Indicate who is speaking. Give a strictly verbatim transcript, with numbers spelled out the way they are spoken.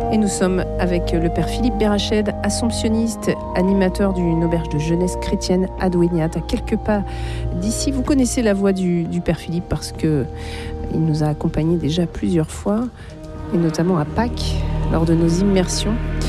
Speaker 1: Et nous sommes avec le père Philippe Berached, assomptionniste, animateur d'une auberge de jeunesse chrétienne à Douéniat, à quelques pas d'ici. Vous connaissez la voix du, du père Philippe parce qu'il nous a accompagnés déjà plusieurs fois, et notamment à Pâques, lors de nos immersions.